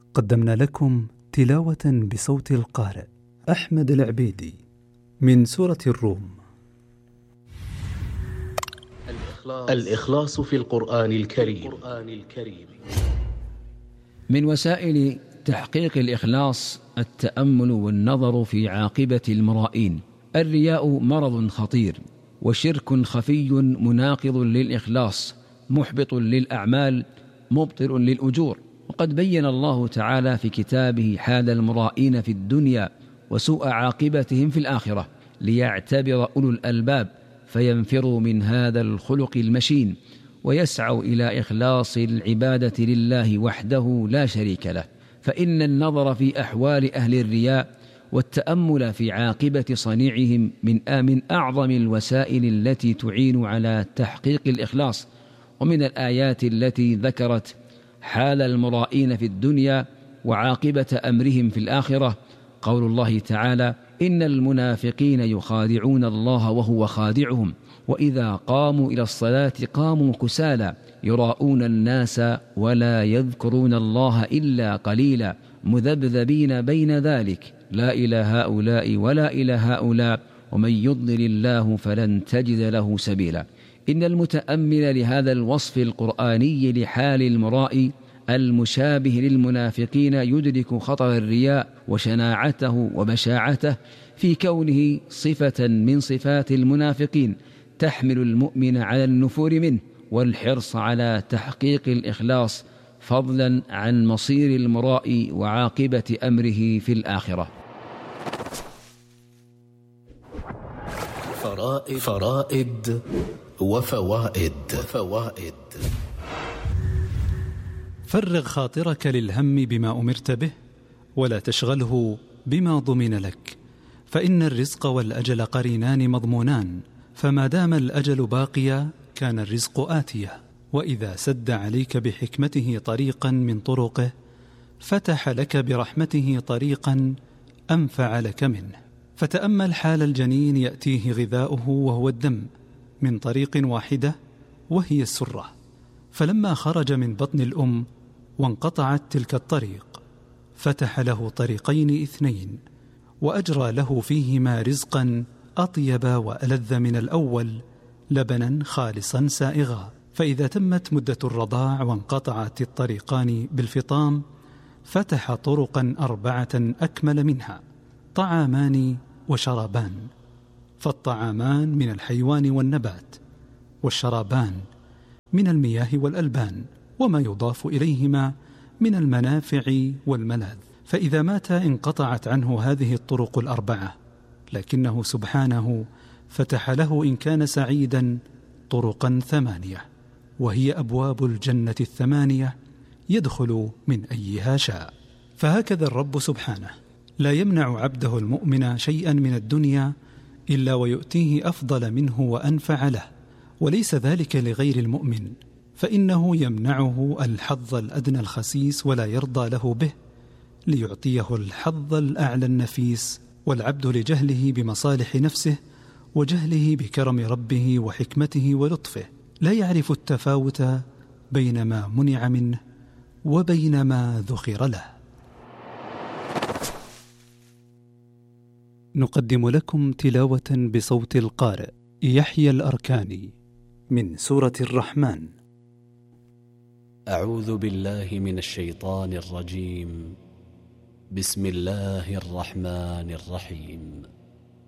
قدمنا لكم تلاوة بصوت القارئ أحمد العبيدي من سورة الروم. الإخلاص في القرآن الكريم. من وسائل تحقيق الإخلاص التأمل والنظر في عاقبة المرائين. الرياء مرض خطير وشرك خفي مناقض للإخلاص، محبط للأعمال، مبطل للأجور. وقد بين الله تعالى في كتابه حال المرائين في الدنيا وسوء عاقبتهم في الآخرة، ليعتبر أولو الألباب فينفروا من هذا الخلق المشين ويسعوا إلى إخلاص العبادة لله وحده لا شريك له. فإن النظر في أحوال أهل الرياء والتأمل في عاقبة صنيعهم من أعظم الوسائل التي تعين على تحقيق الإخلاص. ومن الآيات التي ذكرت حال المرائين في الدنيا وعاقبة أمرهم في الآخرة قول الله تعالى: إن المنافقين يخادعون الله وهو خادعهم وإذا قاموا إلى الصلاة قاموا كسالى يراءون الناس ولا يذكرون الله إلا قليلا مذبذبين بين ذلك لا إلى هؤلاء ولا إلى هؤلاء ومن يضلل الله فلن تجد له سبيلا. إن المتأمل لهذا الوصف القرآني لحال المرائي المشابه للمنافقين يدرك خطر الرياء وشناعته وبشاعته في كونه صفة من صفات المنافقين تحمل المؤمن على النفور منه والحرص على تحقيق الإخلاص، فضلا عن مصير المرائي وعاقبة أمره في الآخرة. فرائد وفوائد. فرغ خاطرك للهم بما أمرت به ولا تشغله بما ضمن لك، فإن الرزق والأجل قرينان مضمونان، فما دام الأجل باقيا كان الرزق آتيا، وإذا سد عليك بحكمته طريقا من طرقه فتح لك برحمته طريقا أنفع لك منه. فتأمل حال الجنين يأتيه غذاؤه وهو الدم من طريق واحدة وهي السرة، فلما خرج من بطن الأم وانقطعت تلك الطريق فتح له طريقين اثنين وأجرى له فيهما رزقا أطيب وألذ من الأول، لبنا خالصا سائغا. فإذا تمت مدة الرضاع وانقطعت الطريقان بالفطام فتح طرقا 4 أكمل منها: طعامان وشرابان. فالطعامان من الحيوان والنبات، والشرابان من المياه والألبان، وما يضاف إليهما من المنافع والملاذ. فإذا مات انقطعت عنه هذه الطرق 4، لكنه سبحانه فتح له إن كان سعيدا طرقا 8، وهي أبواب الجنة 8 يدخل من أيها شاء. فهكذا الرب سبحانه لا يمنع عبده المؤمن شيئا من الدنيا إلا ويؤتيه أفضل منه وأنفع له، وليس ذلك لغير المؤمن، فإنه يمنعه الحظ الأدنى الخسيس ولا يرضى له به ليعطيه الحظ الأعلى النفيس. والعبد لجهله بمصالح نفسه وجهله بكرم ربه وحكمته ولطفه لا يعرف التفاوت بين ما منع منه وبين ما ذخر له. نقدم لكم تلاوة بصوت القارئ يحيى الأركاني من سورة الرحمن. أعوذ بالله من الشيطان الرجيم. بسم الله الرحمن الرحيم.